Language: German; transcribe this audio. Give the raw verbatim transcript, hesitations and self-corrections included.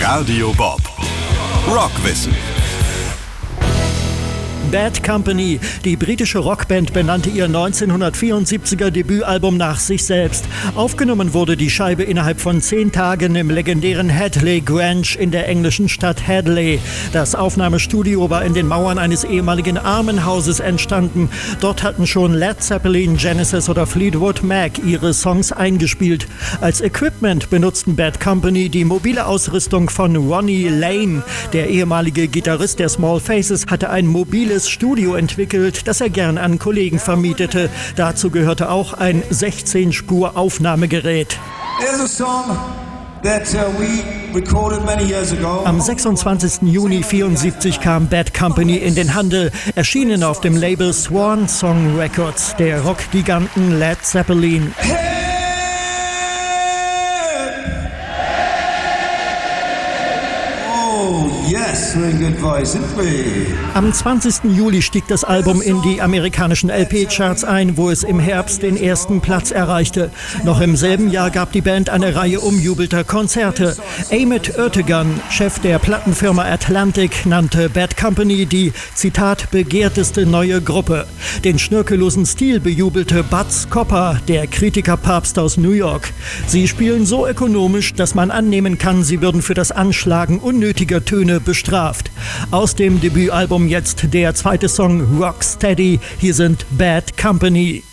Radio Bob. Rockwissen. Bad Company, die britische Rockband, benannte ihr neunzehnhundertvierundsiebziger Debütalbum nach sich selbst. Aufgenommen wurde die Scheibe innerhalb von zehn Tagen im legendären Hadley Grange in der englischen Stadt Hadley. Das Aufnahmestudio war in den Mauern eines ehemaligen Armenhauses entstanden. Dort hatten schon Led Zeppelin, Genesis oder Fleetwood Mac ihre Songs eingespielt. Als Equipment benutzten Bad Company die mobile Ausrüstung von Ronnie Lane. Der ehemalige Gitarrist der Small Faces hatte ein mobiles Studio entwickelt, das er gern an Kollegen vermietete. Dazu gehörte auch ein sechzehn Spur Aufnahmegerät. Am sechsundzwanzigsten Juni neunzehnhundertvierundsiebzig kam Bad Company in den Handel, erschienen auf dem Label Swan Song Records der Rockgiganten Led Zeppelin. Yes, we're in good voice, isn't we? Am zwanzigsten Juli stieg das Album in die amerikanischen L P-Charts ein, wo es im Herbst den ersten Platz erreichte. Noch im selben Jahr gab die Band eine Reihe umjubelter Konzerte. Emmett Ertegun, Chef der Plattenfirma Atlantic, nannte Bad Company die, Zitat, begehrteste neue Gruppe. Den schnörkellosen Stil bejubelte Butz Copper, der Kritikerpapst aus New York. Sie spielen so ökonomisch, dass man annehmen kann, sie würden für das Anschlagen unnötiger Töne bestraft. Aus dem Debütalbum jetzt der zweite Song Rocksteady. Hier sind Bad Company.